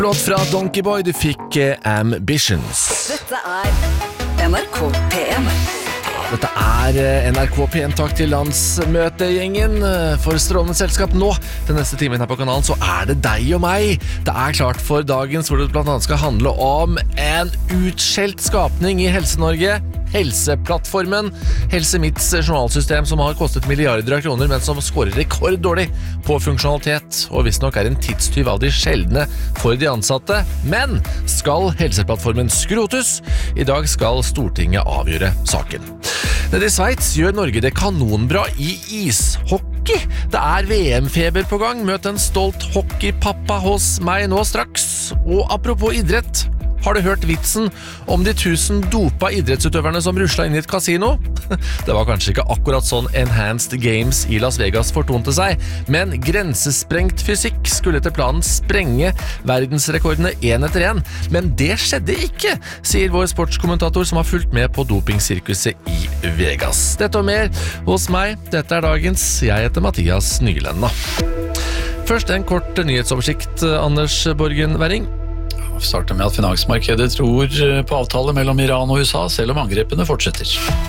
Låt fra Donkey Boy, du fikk Ambitions. Dette NRK PM. Dette NRK P1. Takk til landsmøtegjengen for strålende selskap. Nå, den neste timen her på kanalen, så det deg og meg. Det klart for dagens, hvor det blant annet skal handle om en utskjelt skapning i Helse-Norge. Helseplattformen, Helse Midts journalsystem som har kostet milliarder av kroner, men som skårer rekorddårlig på funksjonalitet, og visst nok en tidstyv av de sjeldne for de ansatte. Men skal Helseplattformen skrotes? I dag skal Stortinget avgjøre saken. Nede i Sveits gjør Norge det kanonbra i ishockey. Det VM-feber på gang. Møt en stolt hockeypappa hos meg nå straks. Og apropos idrett, har du hørt vitsen om de 1000 dopa idrettsutøverne som rusla inn i et kasino? Det var kanskje ikke akkurat sånn Enhanced Games i Las Vegas fortonte seg, men grensesprengt fysikk skulle etter planen sprenge verdensrekordene en etter en. Men det skjedde ikke, sier vår sportskommentator som har fulgt med på dopingsirkuset i Vegas. Dette og mer hos meg. Dette dagens. Jeg heter Mathias Nyland. Først en kort nyhetsoversikt, Anders Borgen Werring. Vi starter med at finansmarkedet tror på avtale mellom Iran og USA, selv om angrepene fortsetter.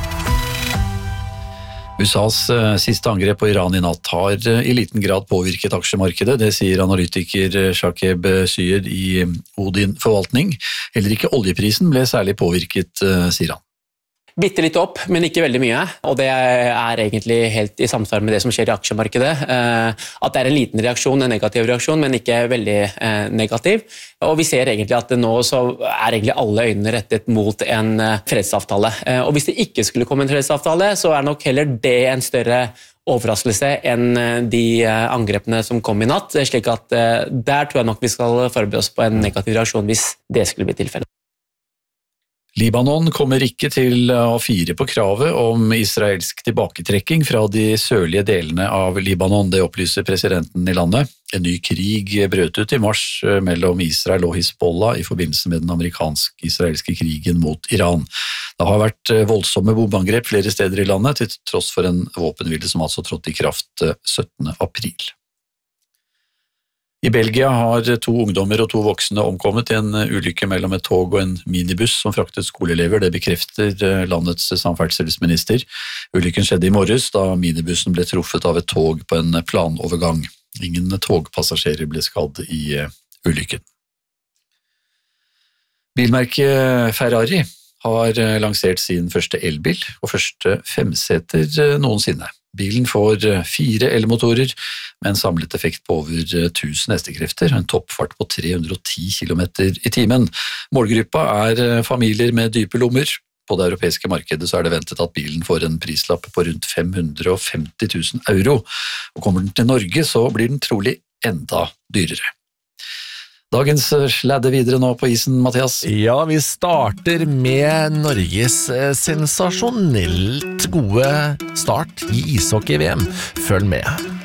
USAs siste angrep på Iran i natt har i liten grad påvirket aksjemarkedet, det sier analytiker Shakeb Syed i Odin Forvaltning. Heller ikke oljeprisen ble særlig påvirket, sier han. Bitte litt opp, men ikke veldig mye, og det egentlig helt i samsvar med det som skjer i aksjemarkedet. At det en liten reaksjon, en negativ reaksjon, men ikke veldig negativ. Og vi ser egentlig at nå så egentlig alle øynene rettet mot en fredsavtale. Og hvis det ikke skulle komme en fredsavtale, så nok heller det en større overraskelse enn de angrepene som kom i natt, slik at der tror jeg nok vi skal forberede oss på en negativ reaksjon hvis det skulle bli tilfellet. Libanon kommer ikke til å fire på kravet om israelsk tilbaketrekking fra de sørlige delene av Libanon, det opplyser presidenten i landet. En ny krig brøt ut i mars mellom Israel og Hizbollah i forbindelse med den amerikansk-israelske krigen mot Iran. Det har vært voldsomme bombeangrep flere steder i landet, til tross for en våpenhvile som altså trådte i kraft 17. april. I Belgia har 2 ungdommer og 2 voksne omkommet i en ulykke mellom et tog og en minibuss som fraktet skoleelever. Det bekrefter landets samferdselsminister. Ulykken skjedde i morges da minibussen ble truffet av et tog på en planovergang. Ingen togpassasjerer ble skadd i ulykken. Bilmerket Ferrari har lansert sin første elbil og første 5-seter noensinne. Bilen får 4 elmotorer med en samlet effekt på over 1000 hestekrefter og en toppfart på 310 km i timen. Målgruppa familier med dype lommer. På det europeiske markedet så det ventet at bilen får en prislapp på rundt 550 000 euro. Og kommer den til Norge så blir den trolig enda dyrere. Dagens sladde videre nå på isen, Mathias. Ja, vi starter med Norges sensasjonelt gode start i ishockey-VM. Følg med.